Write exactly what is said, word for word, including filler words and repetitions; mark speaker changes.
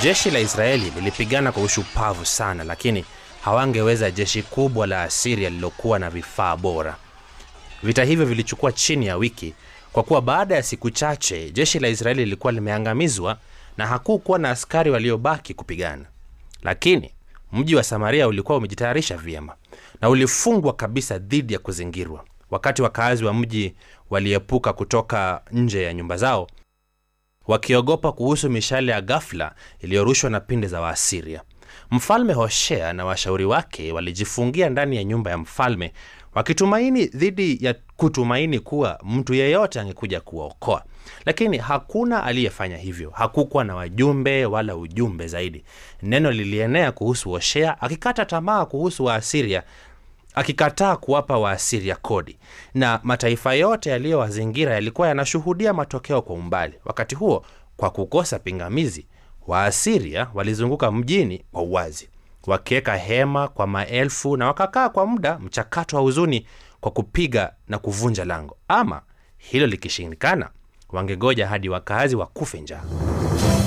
Speaker 1: Jeshi la Israeli lilipigana kwa ushupavu sana, lakini hawangeweza jeshi kubwa la Asiria lilokuwa na vifaa bora. Vita hivyo vilichukua chini ya wiki, kwa kuwa baada ya siku chache jeshi la Israeli lilikuwa limeangamizwa na hakukuwa na askari waliobaki kupigana. Lakini mji wa Samaria ulikuwa umejitayarisha vyema na ulifungwa kabisa dhidi ya kuzingirwa. Wakati wakazi wa mji waliepuka kutoka nje ya nyumba zao, wakiogopa kuhusu mishale ya ghafla iliyorushwa na pinde za Waasiria. Mfalme Hoshea na washauri wake walijifungia ndani ya nyumba ya mfalme, wakitumaini dhidi ya kutumaini kuwa mtu yeyote angekuja kuwaokoa. Lakini hakuna aliyefanya hivyo. Hakukuwa na wajumbe wala ujumbe zaidi. Neno lilienea kuhusu Hoshea akikata tamaa kuhusu Waasiria, akikataa kuwapa Waasiria kodi, na mataifa yote yaliyowazingira yalikuwa yanashuhudia matokeo kwa umbali. Wakati huo, kwa kukosa pingamizi, Waasiria walizunguka mjini kwa uwazi, wakiweka hema kwa maelfu na wakakaa kwa muda, mchakato wa huzuni, kwa kupiga na kuvunja lango. Ama hilo likishindikana, wangegoja hadi wakazi wakufe njaa.